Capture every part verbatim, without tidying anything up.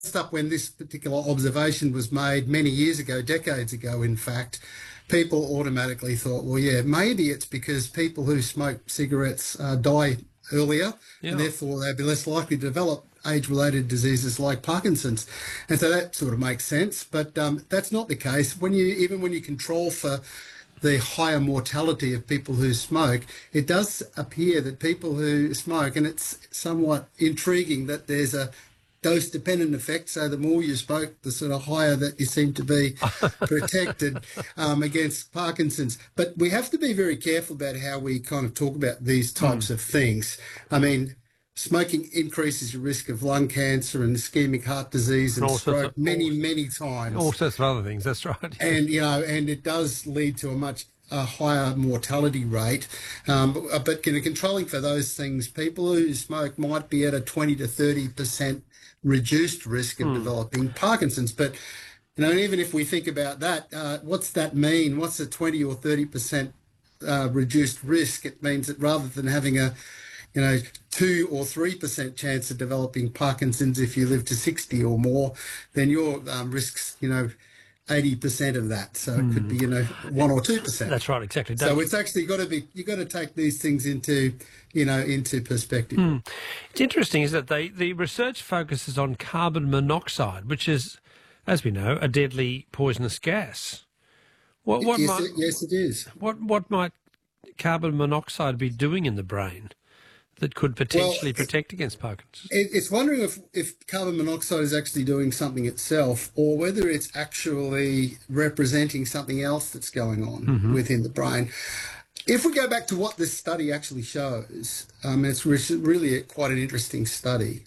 up when this particular observation was made many years ago, decades ago, in fact, people automatically thought, well, yeah, maybe it's because people who smoke cigarettes uh, die earlier, yeah. and therefore they'd be less likely to develop age-related diseases like Parkinson's. And so that sort of makes sense, but um, that's not the case. When you, even when you control for the higher mortality of people who smoke, it does appear that people who smoke, and it's somewhat intriguing that there's a dose-dependent effect, so the more you smoke, the sort of higher that you seem to be protected um, against Parkinson's. But we have to be very careful about how we kind of talk about these types mm. of things. I mean, smoking increases your risk of lung cancer and ischemic heart disease and, and stroke of, many, all, many times. All sorts of other things, that's right. And, you know, and it does lead to a much a higher mortality rate. Um, but, but you know, controlling for those things, people who smoke might be at a twenty to thirty percent reduced risk of mm. developing Parkinson's. But, you know, even if we think about that, uh, what's that mean? What's a twenty or thirty percent uh, reduced risk? It means that rather than having a, you know, two or three percent chance of developing Parkinson's if you live to sixty or more, then your um, risks, you know, eighty percent of that. So it could be, you know, one or two percent. That's right, exactly. So it's actually got to be, you've got to take these things into, you know, into perspective. Mm. It's interesting, is that they, the research focuses on carbon monoxide, which is, as we know, a deadly poisonous gas. What, what yes, might, it, yes, it is. What, what might carbon monoxide be doing in the brain that could potentially well, protect against Parkinson's? It, it's wondering if, if carbon monoxide is actually doing something itself, or whether it's actually representing something else that's going on mm-hmm. within the brain. If we go back to what this study actually shows, um, it's really a, quite an interesting study,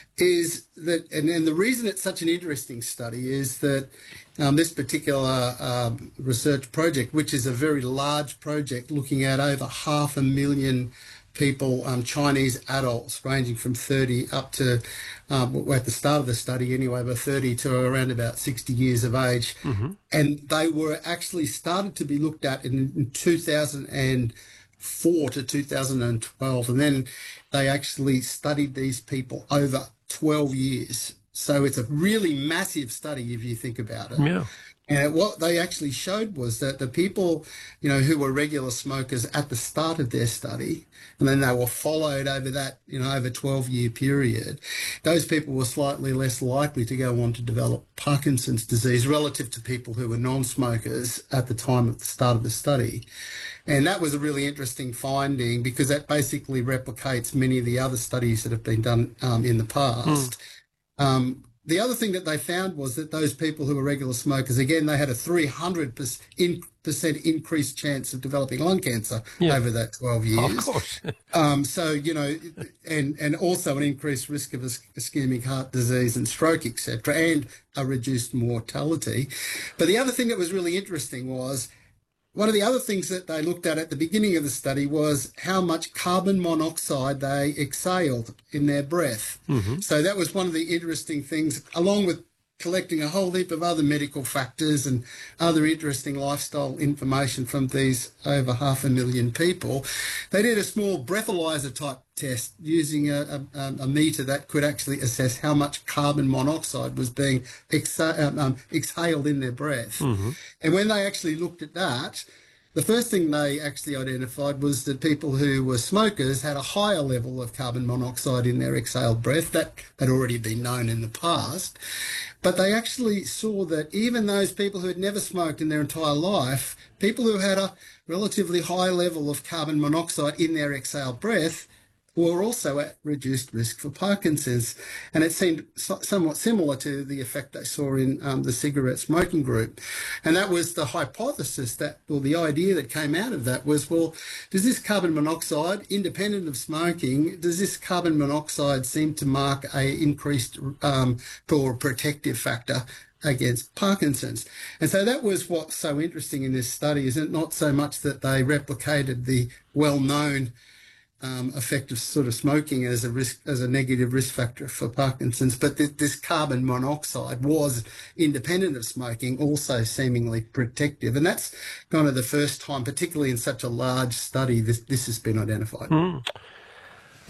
is that, and, and the reason it's such an interesting study is that um, this particular um, research project, which is a very large project looking at over half a million people, um, Chinese adults ranging from thirty up to, um, at the start of the study anyway, but thirty to around about sixty years of age. Mm-hmm. And they were actually started to be looked at in, in two thousand four to two thousand twelve. And then they actually studied these people over twelve years. So it's a really massive study if you think about it. Yeah. And what they actually showed was that the people, you know, who were regular smokers at the start of their study, and then they were followed over that, you know, over a twelve-year period, those people were slightly less likely to go on to develop Parkinson's disease relative to people who were non-smokers at the time of the start of the study. And that was a really interesting finding, because that basically replicates many of the other studies that have been done um, in the past. Mm. Um, The other thing that they found was that those people who were regular smokers, again, they had a three hundred percent increased chance of developing lung cancer yeah. over that twelve years. Of course. um, so, you know, and, and also an increased risk of ischemic heart disease and stroke, et cetera, and a reduced mortality. But the other thing that was really interesting was, one of the other things that they looked at at the beginning of the study was how much carbon monoxide they exhaled in their breath. Mm-hmm. So that was one of the interesting things, along with collecting a whole heap of other medical factors and other interesting lifestyle information from these over half a million people. They did a small breathalyzer type test using a, a, a meter that could actually assess how much carbon monoxide was being exa- um, exhaled in their breath. Mm-hmm. And when they actually looked at that, the first thing they actually identified was that people who were smokers had a higher level of carbon monoxide in their exhaled breath. That had already been known in the past. But they actually saw that even those people who had never smoked in their entire life, people who had a relatively high level of carbon monoxide in their exhaled breath, were also at reduced risk for Parkinson's. And it seemed so, somewhat similar to the effect they saw in um, the cigarette smoking group. And that was the hypothesis that, or the idea that came out of that was, well, does this carbon monoxide, independent of smoking, does this carbon monoxide seem to mark a increased um, or protective factor against Parkinson's? And so that was what's so interesting in this study, is it not so much that they replicated the well-known Um, effect of sort of smoking as a risk, as a negative risk factor for Parkinson's, but th- this carbon monoxide was, independent of smoking, also seemingly protective. And that's kind of the first time, particularly in such a large study, this, this has been identified. Mm.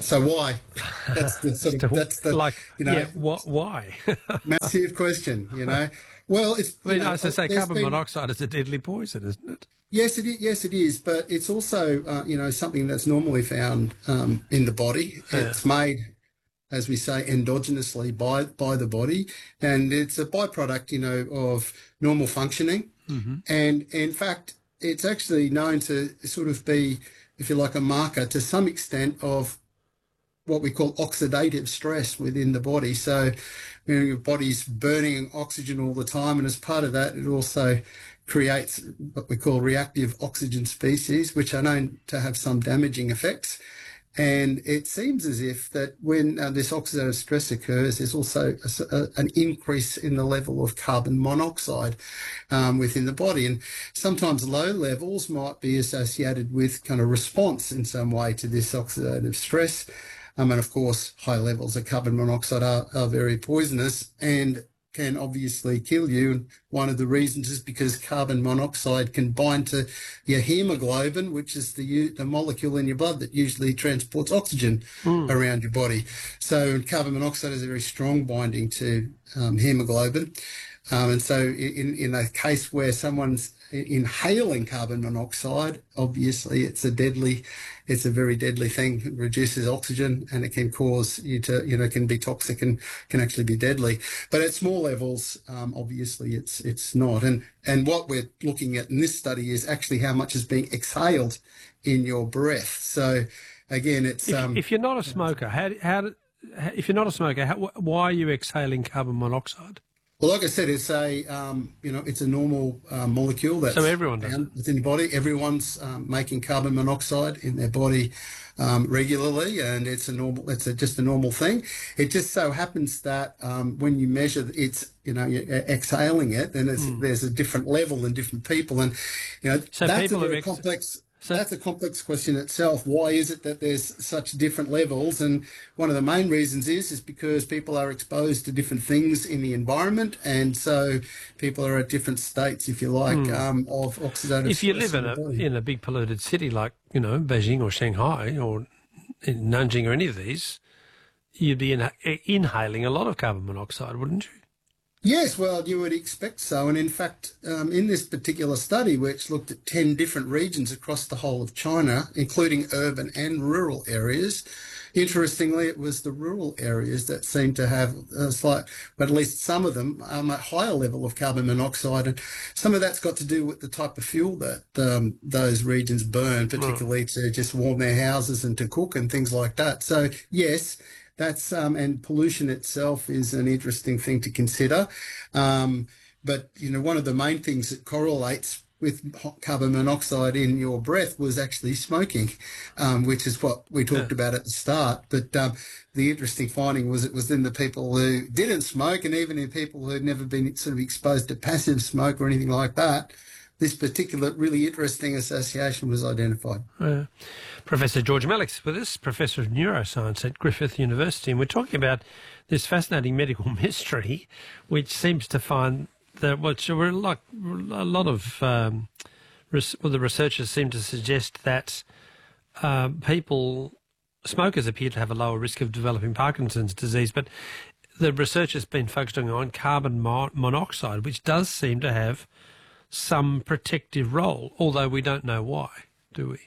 So why? That's the sort of, that's the, like, you know, yeah, wh- why? massive question, you know. Well, it's, I mean, you know, as I say, there's carbon been, monoxide is a deadly poison, isn't it? yes, it is, yes, it is, but it's also, uh, you know, something that's normally found um, in the body. Yeah. It's made, as we say, endogenously by by the body, and it's a byproduct, you know, of normal functioning. Mm-hmm. And in fact, it's actually known to sort of be, if you like, a marker to some extent of what we call oxidative stress within the body. So, you know, your body's burning oxygen all the time, and as part of that, it also creates what we call reactive oxygen species, which are known to have some damaging effects. And it seems as if that when uh, this oxidative stress occurs, there's also a, a, an increase in the level of carbon monoxide um, within the body. And sometimes low levels might be associated with kind of response in some way to this oxidative stress. Um, and of course, high levels of carbon monoxide are, are very poisonous and can obviously kill you. And one of the reasons is because carbon monoxide can bind to your hemoglobin, which is the, the molecule in your blood that usually transports oxygen mm. around your body. So carbon monoxide is a very strong binding to um, hemoglobin. Um, and so in, in a case where someone's inhaling carbon monoxide, obviously it's a deadly, it's a very deadly thing. It reduces oxygen and it can cause you to, you know, can be toxic and can actually be deadly. But at small levels, um, obviously it's it's not. And and what we're looking at in this study is actually how much is being exhaled in your breath. So again, it's if, um, if you're not a smoker, how how if you're not a smoker, how, why are you exhaling carbon monoxide? Well, like I said, it's a um, you know it's a normal uh, molecule that's so everyone does found within your body. Everyone's um, making carbon monoxide in their body um, regularly, and it's a normal. It's a, just a normal thing. It just so happens that um, when you measure, it's you know you're exhaling it, then it's, mm. there's a different level in different people, and you know so that's a very ex- complex. So that's a complex question itself. Why is it that there's such different levels? And one of the main reasons is is because people are exposed to different things in the environment, and so people are at different states, if you like, mm. um, of oxidative If you stress live in a body. in a big polluted city like you know Beijing or Shanghai or in Nanjing or any of these, you'd be in, inhaling a lot of carbon monoxide, wouldn't you? Yes, well, you would expect so. And in fact, um, in this particular study, which looked at ten different regions across the whole of China, including urban and rural areas, interestingly, it was the rural areas that seemed to have a slight, but at least some of them, um, a higher level of carbon monoxide. And some of that's got to do with the type of fuel that um, those regions burn, particularly to just warm their houses and to cook and things like that. So, yes, That's um, and pollution itself is an interesting thing to consider. Um, but, you know, one of the main things that correlates with carbon monoxide in your breath was actually smoking, um, which is what we talked yeah. about at the start. But um, the interesting finding was it was in the people who didn't smoke, and even in people who had never been sort of exposed to passive smoke or anything like that, this particular really interesting association was identified. Uh, Professor George Melick's with us, Professor of Neuroscience at Griffith University, and we're talking about this fascinating medical mystery, which seems to find that, which were like a lot of, um, res- well, the researchers seem to suggest that uh, people, smokers appear to have a lower risk of developing Parkinson's disease, but the research has been focusing on carbon mo- monoxide, which does seem to have some protective role, although we don't know why, do we?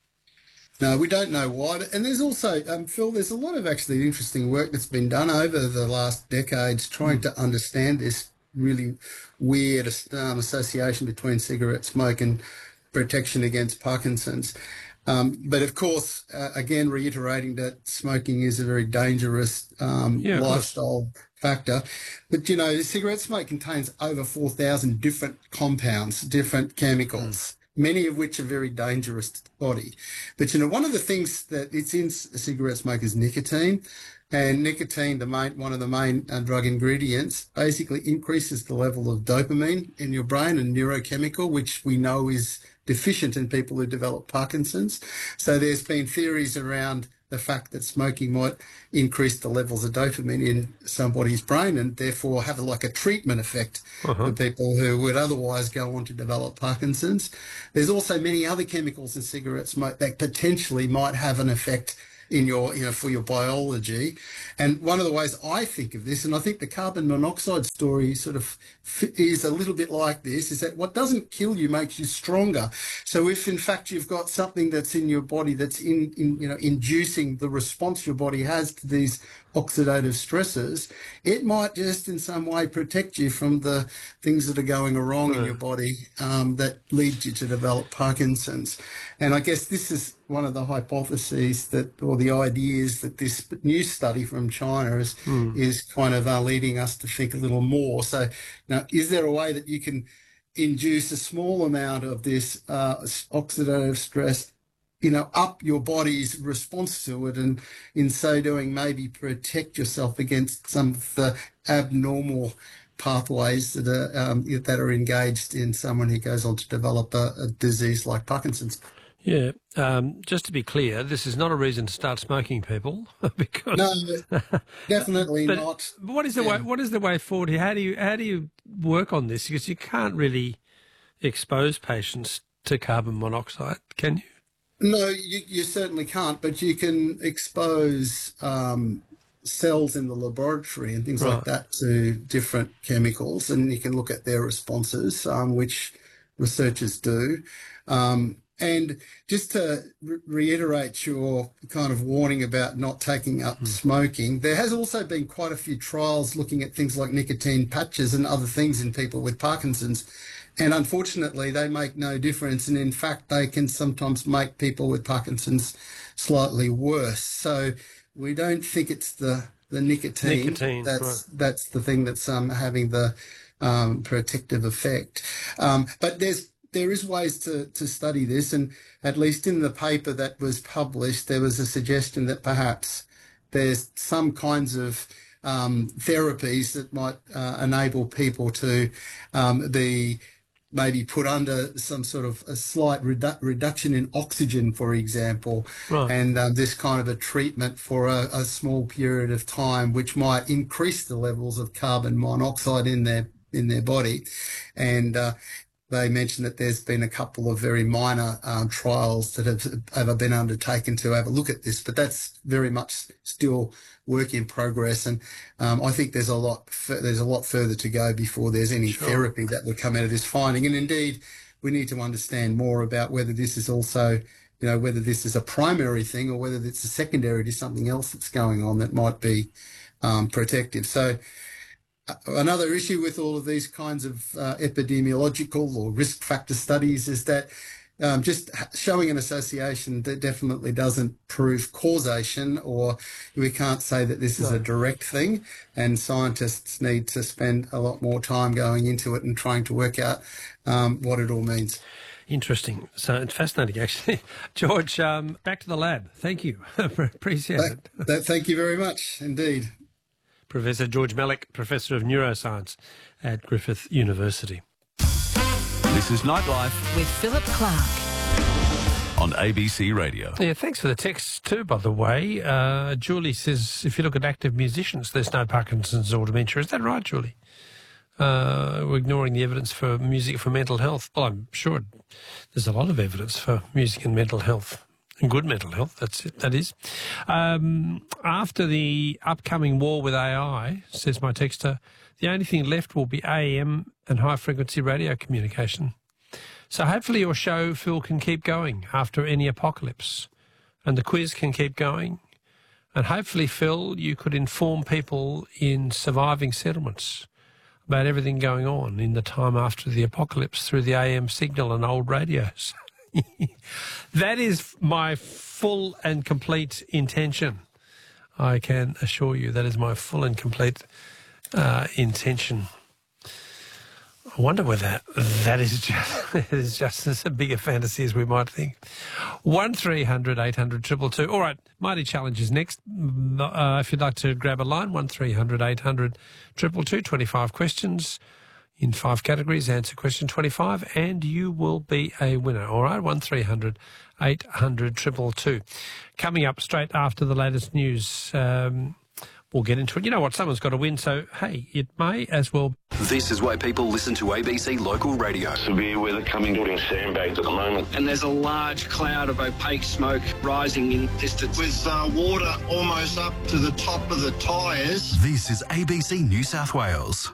No, we don't know why. And there's also, um, Phil, there's a lot of actually interesting work that's been done over the last decades trying mm. to understand this really weird um, association between cigarette smoke and protection against Parkinson's. Um, but of course, uh, again, reiterating that smoking is a very dangerous um, yeah, lifestyle factor. But, you know, cigarette smoke contains over four thousand different compounds, different chemicals, mm. many of which are very dangerous to the body. But, you know, one of the things that it's in cigarette smoke is nicotine. And nicotine, the main, one of the main uh, drug ingredients, basically increases the level of dopamine in your brain, and neurochemical, which we know is deficient in people who develop Parkinson's. So there's been theories around the fact that smoking might increase the levels of dopamine in somebody's brain and therefore have a, like a treatment effect uh-huh. for people who would otherwise go on to develop Parkinson's. There's also many other chemicals in cigarette smoke that potentially might have an effect in your, you know, for your biology. And one of the ways I think of this, and I think the carbon monoxide story sort of is a little bit like this, is that what doesn't kill you makes you stronger. So if in fact you've got something that's in your body that's in, in you know, inducing the response your body has to these oxidative stresses, it might just in some way protect you from the things that are going wrong in your body um, that lead you to develop Parkinson's. And I guess this is one of the hypotheses that, or the ideas that this new study from China is, mm. is kind of uh, leading us to think a little more. So now, is there a way that you can induce a small amount of this uh, oxidative stress, you know, up your body's response to it, and in so doing maybe protect yourself against some of the abnormal pathways that are um, that are engaged in someone who goes on to develop a, a disease like Parkinson's? Yeah, um, just to be clear, this is not a reason to start smoking, people. Because no, definitely but, not. But what is the yeah. way? What is the way forward here? How do you how do you work on this? Because you can't really expose patients to carbon monoxide, can you? No, you, you certainly can't, but you can expose um, cells in the laboratory and things right. like that to different chemicals, and you can look at their responses, um, which researchers do. Um, and just to re- reiterate your kind of warning about not taking up mm. smoking, there has also been quite a few trials looking at things like nicotine patches and other things in people with Parkinson's. And unfortunately, they make no difference. And in fact, they can sometimes make people with Parkinson's slightly worse. So we don't think it's the, the nicotine. Nicotine, that's, right. that's the thing that's um, having the um, protective effect. Um, but there's there is ways to, to study this. And at least in the paper that was published, there was a suggestion that perhaps there's some kinds of um, therapies that might uh, enable people to um, be maybe put under some sort of a slight redu- reduction in oxygen, for example, right. and um, this kind of a treatment for a, a small period of time, which might increase the levels of carbon monoxide in their in their body. And uh, they mentioned that there's been a couple of very minor um, trials that have, have been undertaken to have a look at this, but that's very much still work in progress. And um, I think there's a lot there's a lot further to go before there's any sure. therapy that would come out of this finding. And indeed, we need to understand more about whether this is also, you know, whether this is a primary thing or whether it's a secondary to something else that's going on that might be um, protective. So another issue with all of these kinds of uh, epidemiological or risk factor studies is that um, just showing an association that definitely doesn't prove causation, or we can't say that this is a direct thing, and scientists need to spend a lot more time going into it and trying to work out um, what it all means. Interesting. So it's fascinating, actually. George, um, back to the lab. Thank you. Appreciate that, it. That, thank you very much indeed. Professor George Melick, Professor of Neuroscience at Griffith University. This is Nightlife with Philip Clark on A B C Radio. Yeah, thanks for the text too, by the way. Uh, Julie says, if you look at active musicians, there's no Parkinson's or dementia. Is that right, Julie? Uh, we're ignoring the evidence for music for mental health. Well, I'm sure there's a lot of evidence for music and mental health. And good mental health, that's it, that is. Um, after the upcoming war with A I, says my texter, the only thing left will be A M and high-frequency radio communication. So hopefully your show, Phil, can keep going after any apocalypse, and the quiz can keep going. And hopefully, Phil, you could inform people in surviving settlements about everything going on in the time after the apocalypse through the A M signal and old radios. That is my full and complete intention. I can assure you that is my full and complete uh, intention. I wonder whether that is just, is just as big a fantasy as we might think. one three hundred eight hundred two two two. All right, Mighty Challenge is next. Uh, if you'd like to grab a line, one three hundred eight hundred two two two, twenty-five questions. In five categories, answer question twenty-five, and you will be a winner. All right, one three hundred eight hundred two two two. Coming up straight after the latest news, um, we'll get into it. You know what? Someone's got to win, so, hey, it may as well... This is why people listen to A B C local radio. Severe weather coming, building sandbags at the moment. And there's a large cloud of opaque smoke rising in distance. With uh, water almost up to the top of the tyres. This is A B C New South Wales.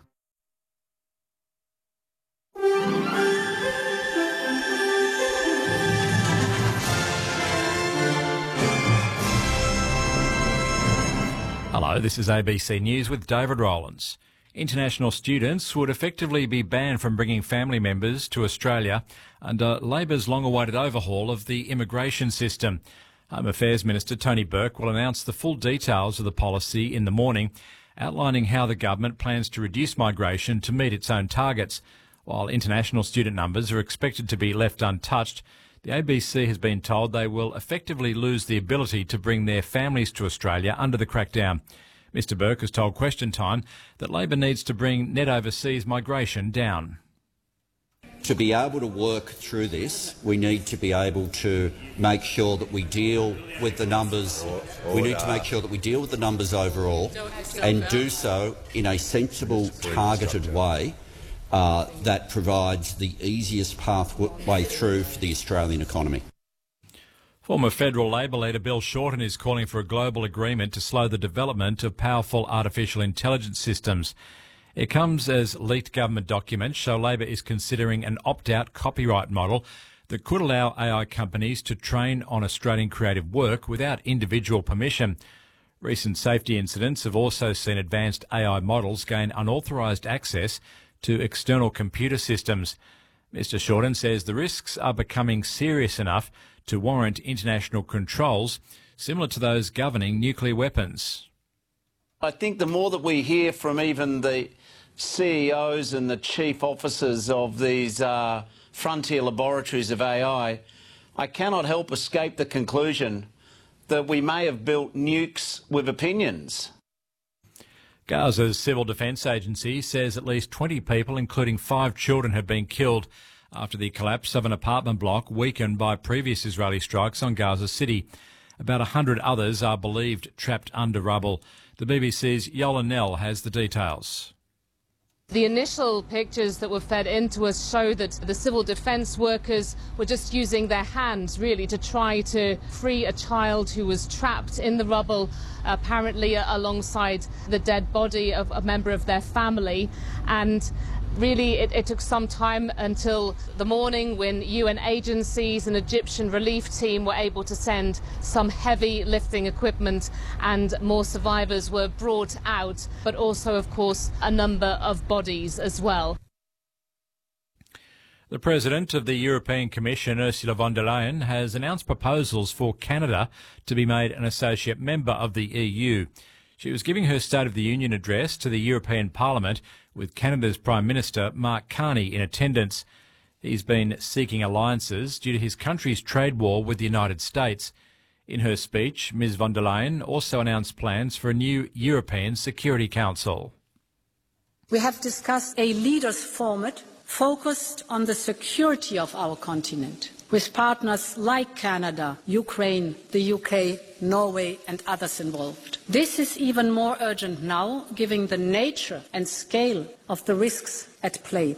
Hello, this is A B C News with David Rowlands. International students would effectively be banned from bringing family members to Australia under Labor's long-awaited overhaul of the immigration system. Home Affairs Minister Tony Burke will announce the full details of the policy in the morning, outlining how the government plans to reduce migration to meet its own targets. While international student numbers are expected to be left untouched, the A B C has been told they will effectively lose the ability to bring their families to Australia under the crackdown. Mister Burke has told Question Time that Labor needs to bring net overseas migration down. To be able to work through this, we need to be able to make sure that we deal with the numbers. We need to make sure that we deal with the numbers overall and do so in a sensible, targeted way uh, that provides the easiest pathway through for the Australian economy. Former federal Labor leader Bill Shorten is calling for a global agreement to slow the development of powerful artificial intelligence systems. It comes as leaked government documents show Labor is considering an opt-out copyright model that could allow A I companies to train on Australian creative work without individual permission. Recent safety incidents have also seen advanced A I models gain unauthorised access to external computer systems. Mister Shorten says the risks are becoming serious enough to warrant international controls similar to those governing nuclear weapons. I think the more that we hear from even the C E Os and the chief officers of these uh, frontier laboratories of A I, I cannot help escape the conclusion that we may have built nukes with opinions. Gaza's Civil Defence Agency says at least twenty people, including five children, have been killed after the collapse of an apartment block weakened by previous Israeli strikes on Gaza City. About one hundred others are believed trapped under rubble. The B B C's Yola Nell has the details. The initial pictures that were fed into us show that the civil defence workers were just using their hands really to try to free a child who was trapped in the rubble, apparently alongside the dead body of a member of their family. And really, it, it took some time until the morning when U N agencies and Egyptian relief team were able to send some heavy lifting equipment and more survivors were brought out, but also, of course, a number of bodies as well. The President of the European Commission, Ursula von der Leyen, has announced proposals for Canada to be made an associate member of the E U. She was giving her State of the Union address to the European Parliament with Canada's Prime Minister Mark Carney in attendance. He's been seeking alliances due to his country's trade war with the United States. In her speech, Ms von der Leyen also announced plans for a new European Security Council. We have discussed a leaders' format focused on the security of our continent, with partners like Canada, Ukraine, the U K, Norway and others involved. This is even more urgent now, given the nature and scale of the risks at play.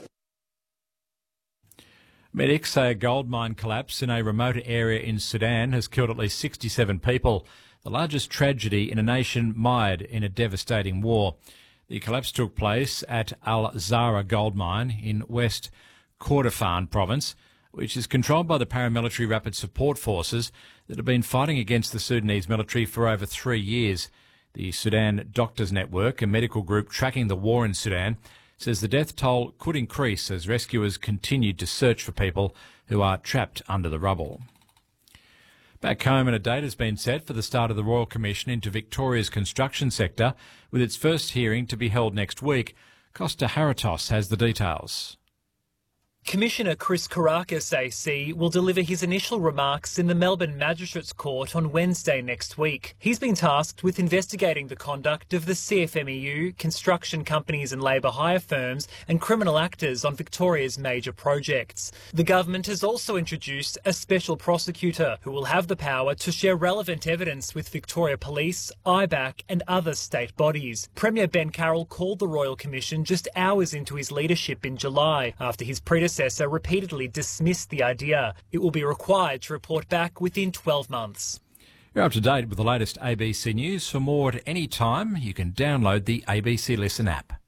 Medics say a gold mine collapse in a remote area in Sudan has killed at least sixty-seven people, the largest tragedy in a nation mired in a devastating war. The collapse took place at Al Zahra gold mine in West Kordofan province, which is controlled by the paramilitary rapid support forces that have been fighting against the Sudanese military for over three years. The Sudan Doctors Network, a medical group tracking the war in Sudan, says the death toll could increase as rescuers continued to search for people who are trapped under the rubble. Back home, and a date has been set for the start of the Royal Commission into Victoria's construction sector, with its first hearing to be held next week. Costa Haratos has the details. Commissioner Chris Kourakis A C will deliver his initial remarks in the Melbourne Magistrates Court on Wednesday next week. He's been tasked with investigating the conduct of the C F M E U, construction companies and labour hire firms and criminal actors on Victoria's major projects. The government has also introduced a special prosecutor who will have the power to share relevant evidence with Victoria Police, I B A C and other state bodies. Premier Ben Carroll called the Royal Commission just hours into his leadership in July after his predecessor repeatedly dismissed the idea. It will be required to report back within twelve months. You're up to date with the latest A B C News. For more at any time, you can download the A B C Listen app.